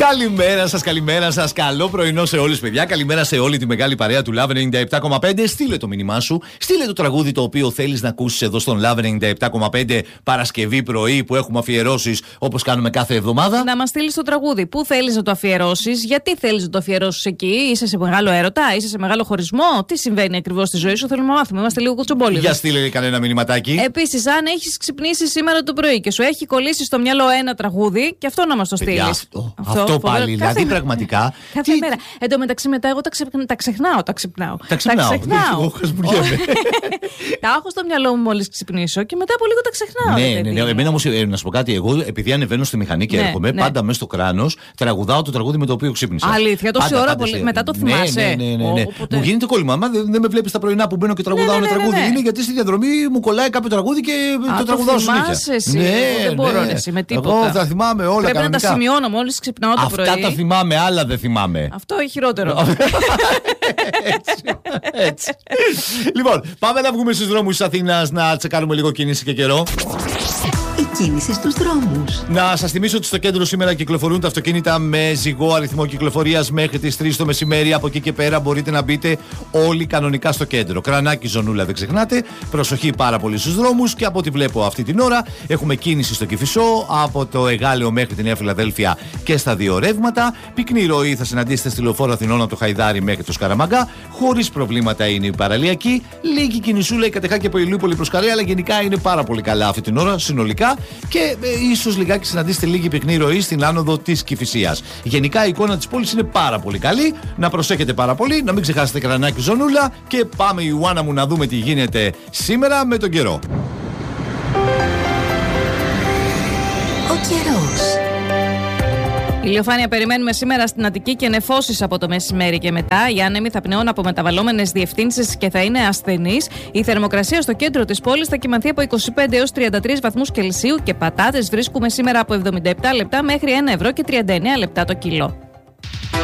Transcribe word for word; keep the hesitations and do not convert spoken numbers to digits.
Καλημέρα σας, καλημέρα σας. Καλό πρωινό σε όλους, παιδιά. Καλημέρα σε όλη τη μεγάλη παρέα του Love ενενήντα επτά κόμμα πέντε. Στείλε το μήνυμά σου. Στείλε το τραγούδι το οποίο θέλεις να ακούσεις εδώ στον Love ενενήντα επτά κόμμα πέντε Παρασκευή πρωί που έχουμε αφιερώσεις όπως κάνουμε κάθε εβδομάδα. Να μας στείλεις το τραγούδι. Πού θέλεις να το αφιερώσεις, γιατί θέλεις να το αφιερώσεις εκεί, είσαι σε μεγάλο έρωτα, είσαι σε μεγάλο χωρισμό, τι συμβαίνει ακριβώς στη ζωή σου, θέλουμε να μάθουμε. Είμαστε λίγο κουτσομπόλιδες. Για στείλε κανένα μηνυματάκι. Επίσης, αν έχεις ξυπνήσει σήμερα το πρωί και σου έχει κολλήσει στο μυαλό ένα τραγούδι, και αυτό να μας το στείλεις. Αυτό, αυτό, αυτό πάλι, κάθε... δηλαδή πραγματικά. Κάθε τι... μέρα. Εν τω μεταξύ, μετά εγώ τα, ξε... τα ξεχνάω, τα ξυπνάω. Τα ξεχνάω. Τα ξεχνάω. Τα έχω στο μυαλό μου μόλις ξυπνήσω και μετά από λίγο τα ξεχνάω. Ναι, ναι, ναι. Εμένα όμως, να σου πω κάτι, εγώ επειδή ανεβαίνω στη μηχανή και ναι, έρχομαι, ναι. πάντα μέσα στο κράνος τραγουδάω το τραγούδι με το οποίο ξύπνησα. Αλήθεια, τόση ώρα πολύ. Μετά το θυμάσαι. Ναι, ναι, ναι, ναι. Μου γίνεται κόλλημα. Μα δεν με βλέπεις τα πρωινά που μπαίνω και τραγουδάω ένα τραγούδι. Είναι γιατί στη διαδρομή μου κολλάει κάποιο τραγούδι και το τραγουδάω συνέχεια. Δεν μπορώ να με τίποτα. Εγώ θα θυμάμαι όλα. Πρέπει να τα σημειώνω μόλις ξυπνάω το πρωί. Αυτά τα θυμάμαι, άλλα δεν θυμάμαι. Αυτό είναι χειρότερο. Έτσι, έτσι. Λοιπόν, πάμε να βγούμε στους δρόμους της Αθήνας να τσεκάρουμε λίγο κίνηση και καιρό. Η κίνηση στους δρόμους. Να σας θυμίσω ότι στο κέντρο σήμερα κυκλοφορούν τα αυτοκίνητα με ζυγό αριθμό κυκλοφορίας μέχρι τις τρεις το μεσημέρι. Από εκεί και πέρα μπορείτε να μπείτε όλοι κανονικά στο κέντρο. Κρανάκι, ζωνούλα, δεν ξεχνάτε. Προσοχή πάρα πολύ στους δρόμους και από ό,τι βλέπω αυτή την ώρα έχουμε κίνηση στο Κηφισό, από το Εγάλεο μέχρι τη Νέα Φιλαδέλφια και στα δύο ρεύματα. Πυκνή ροή θα συναντήσετε στη Λεωφόρο Αθηνών από το Χαϊδάρι μέχρι το Σκαραμαγκά. Χωρίς προβλήματα είναι η παραλιακή. Λίγη κινησούλα η Κατεχάκη από Ηλιούπολη προς Καρέα, αλλά γενικά είναι πάρα πολύ καλά αυτή την ώρα συνολικά. Και ε, ίσως λιγάκι συναντήσετε λίγη πυκνή ροή στην άνοδο της Κηφισίας. Γενικά η εικόνα της πόλης είναι πάρα πολύ καλή. Να προσέχετε πάρα πολύ, να μην ξεχάσετε Κρανάκι, ζωνούλα. Και πάμε η Ιουάννα μου να δούμε τι γίνεται σήμερα με τον καιρό. Ο καιρός. Ηλιοφάνεια περιμένουμε σήμερα στην Αττική και νεφώσεις από το μεσημέρι και μετά. Οι άνεμοι θα πνέουν από μεταβαλλόμενες διευθύνσεις και θα είναι ασθενείς. Η θερμοκρασία στο κέντρο της πόλης θα κυμανθεί από είκοσι πέντε έως τριάντα τρεις βαθμούς Κελσίου και πατάτες βρίσκουμε σήμερα από εβδομήντα επτά λεπτά μέχρι ένα ευρώ και τριάντα εννέα λεπτά το κιλό.